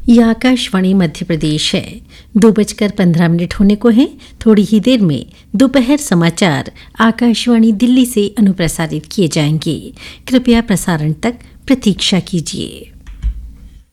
यह आकाशवाणी मध्य प्रदेश है। 2:15 होने को हैं। थोड़ी ही देर में दोपहर समाचार आकाशवाणी दिल्ली से अनुप्रसारित किए जाएंगे। कृपया प्रसारण तक प्रतीक्षा कीजिए।